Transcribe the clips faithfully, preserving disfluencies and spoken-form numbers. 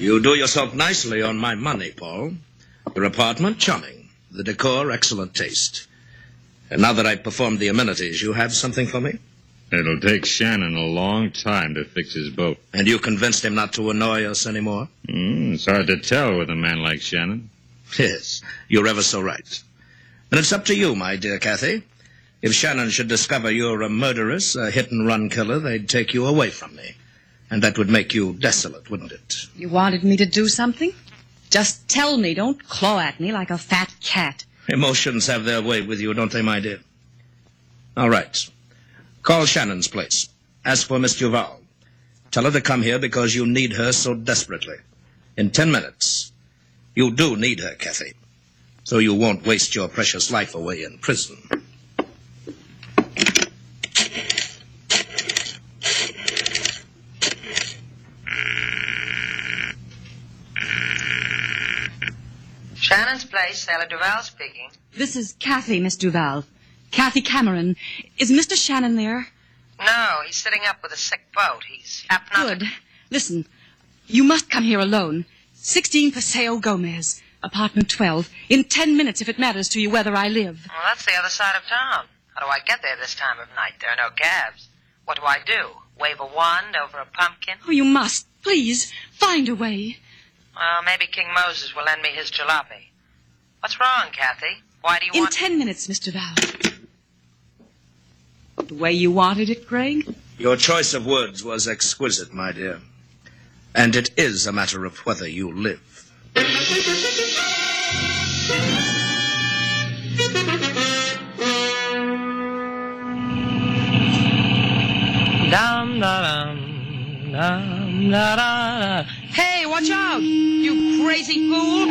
You do yourself nicely on my money, Paul. Your apartment, charming. The decor, excellent taste. And now that I've performed the amenities, you have something for me? It'll take Shannon a long time to fix his boat. And you convinced him not to annoy us anymore? Mm, it's hard to tell with a man like Shannon. Yes, you're ever so right. And it's up to you, my dear Kathy. If Shannon should discover you're a murderess, a hit-and-run killer, they'd take you away from me. And that would make you desolate, wouldn't it? You wanted me to do something? Just tell me. Don't claw at me like a fat cat. Emotions have their way with you, don't they, my dear? All right. Call Shannon's place. Ask for Miss Duval. Tell her to come here because you need her so desperately. In ten minutes. You do need her, Kathy. So you won't waste your precious life away in prison. Shannon's place, Sailor Duval speaking. This is Kathy, Miss Duval. Kathy Cameron. Is Mister Shannon there? No, he's sitting up with a sick boat. He's hypnotic. Good. Listen, you must come here alone. sixteen Paseo Gomez, apartment twelve. In ten minutes, if it matters to you whether I live. Well, that's the other side of town. How do I get there this time of night? There are no cabs. What do I do? Wave a wand over a pumpkin? Oh, you must. Please, find a way. Well, maybe King Moses will lend me his jalopy. What's wrong, Kathy? Why do you In want... ten minutes, Mister Val. The way you wanted it, Craig? Your choice of words was exquisite, my dear. And it is a matter of whether you live. Dum da dum dum da da. Hey, watch out! You crazy fool!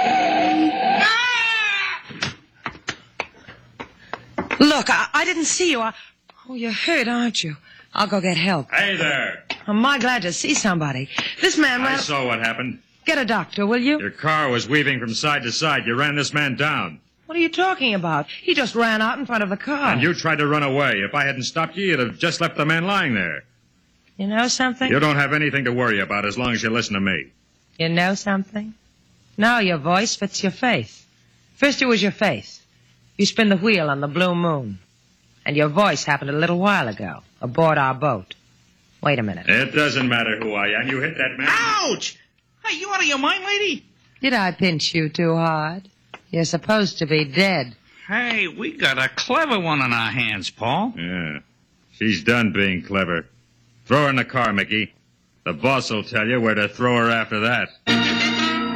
Look, I, I didn't see you. I... Oh, you're hurt, aren't you? I'll go get help. Hey there. I'm my glad to see somebody. This man I ran... saw what happened. Get a doctor, will you? Your car was weaving from side to side. You ran this man down. What are you talking about? He just ran out in front of the car. And you tried to run away. If I hadn't stopped you, you'd have just left the man lying there. You know something? You don't have anything to worry about as long as you listen to me. You know something? Now your voice fits your face. First it was your face. You spin the wheel on the blue moon. And your voice happened a little while ago, aboard our boat. Wait a minute. It doesn't matter who I am. You hit that man. Ouch! Hey, you out of your mind, lady? Did I pinch you too hard? You're supposed to be dead. Hey, we got a clever one on our hands, Paul. Yeah. She's done being clever. Throw her in the car, Mickey. The boss will tell you where to throw her after that.